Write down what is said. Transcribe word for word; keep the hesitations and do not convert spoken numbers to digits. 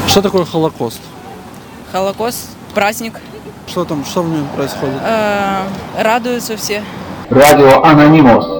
Что такое Холокост? Холокост, праздник. Что там, что в нем происходит? Э, радуются все. Радио Анонимус.